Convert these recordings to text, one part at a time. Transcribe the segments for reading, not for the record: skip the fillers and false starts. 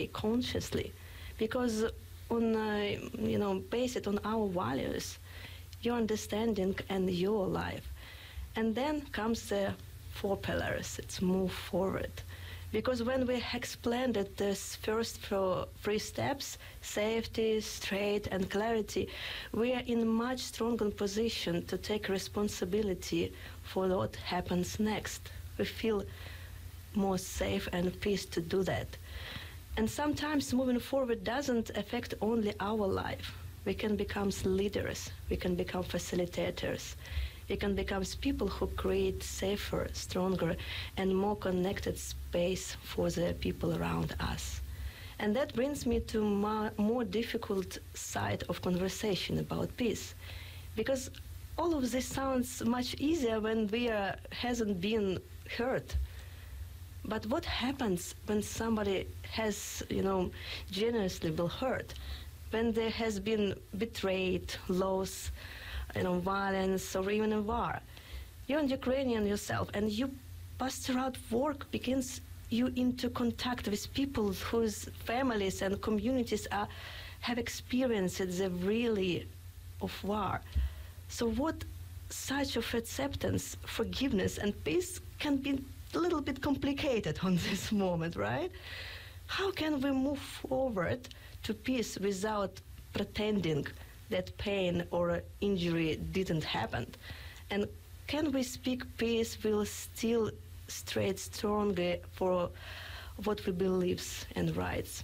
consciously, because on based on our values, your understanding and your life. And then comes the 4 pillars. It's move forward. Because when we explained that this first 3 steps, safety, straight, and clarity, we are in much stronger position to take responsibility for what happens next. We feel more safe and peace to do that. And sometimes moving forward doesn't affect only our life. We can become leaders, we can become facilitators, we can become people who create safer, stronger, and more connected space for the people around us. And that brings me to more difficult side of conversation about peace. Because all of this sounds much easier when we hasn't been hurt. But what happens when somebody has, generously been hurt? When there has been betrayed, loss, violence, or even a war? You're an Ukrainian yourself, and your pastoral work begins you into contact with people whose families and communities have experienced the really of war. So what such of acceptance, forgiveness, and peace can be a little bit complicated on this moment, right? How can we move forward to peace without pretending that pain or injury didn't happen? And can we speak peace will still straight stronger for what we believe and rights?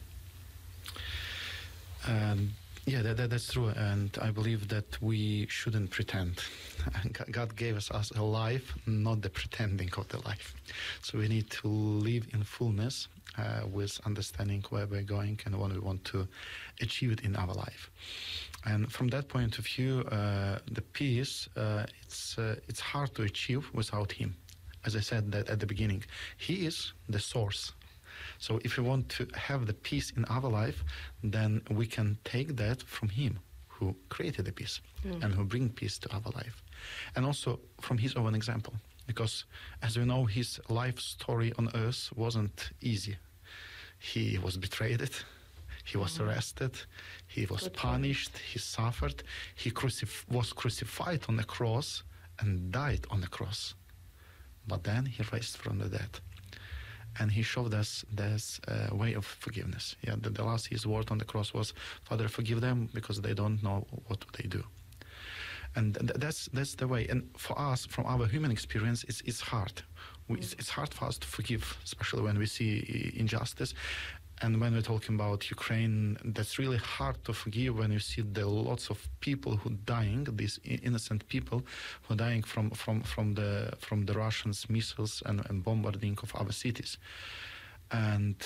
That's true, and I believe that we shouldn't pretend. God gave us a life, not the pretending of the life. So we need to live in fullness with understanding where we're going and what we want to achieve it in our life. And from that point of view, the peace, it's hard to achieve without Him. As I said that at the beginning, He is the source. So if we want to have the peace in our life, then we can take that from Him who created the peace and who bring peace to our life. And also from His own example. Because as we know, His life story on earth wasn't easy. He was betrayed, He was arrested, He was punished, He suffered, He was crucified on the cross and died on the cross. But then He raised from the dead. And He showed us this way of forgiveness. Yeah, the last His word on the cross was, "Father, forgive them because they don't know what they do." And that's the way. And for us, from our human experience, it's hard. It's hard for us to forgive, especially when we see injustice. And when we're talking about Ukraine, that's really hard to forgive when you see the lots of people who are dying, these innocent people who are dying from the Russians' missiles and bombarding of our cities. And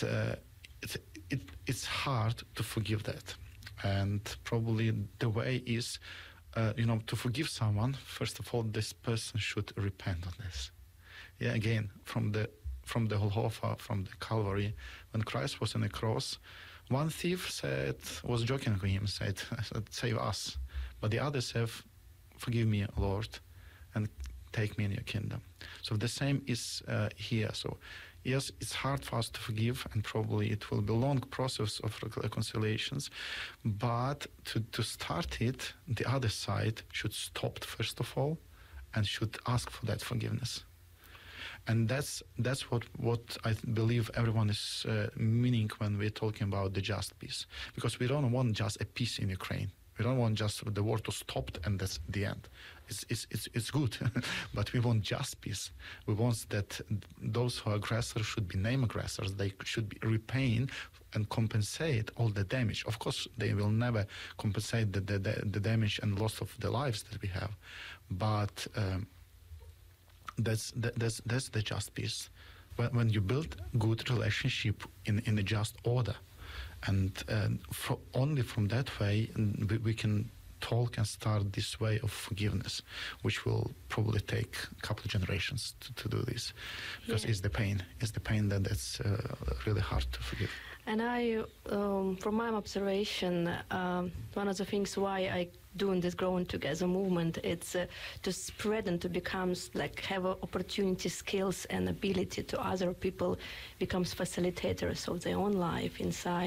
it's hard to forgive that. And probably the way is, to forgive someone, first of all, this person should repent on this. Yeah, again, from the Golgotha, from the Calvary, when Christ was on the cross, one thief was joking with Him, said, "Save us." But the other said, "Forgive me, Lord, and take me in your kingdom." So the same is here. So yes, it's hard for us to forgive, and probably it will be a long process of reconciliations. But to start it, the other side should stop first of all, and should ask for that forgiveness. And that's what I believe everyone is meaning when we're talking about the just peace. Because we don't want just a peace in Ukraine. We don't want just the war to stop and that's the end. It's good, but we want just peace. We want that those who are aggressors should be named aggressors. They should be repaying and compensate all the damage. Of course, they will never compensate the damage and loss of the lives that we have. But that's the just peace. When you build good relationship in a just order, and only from that way we can talk and start this way of forgiveness, which will probably take a couple of generations to do this, because it's the pain that's really hard to forgive. And I, from my observation, one of the things why I doing this Growing Together movement, it's to spread and to become have opportunity, skills, and ability to other people, becomes facilitators of their own life inside.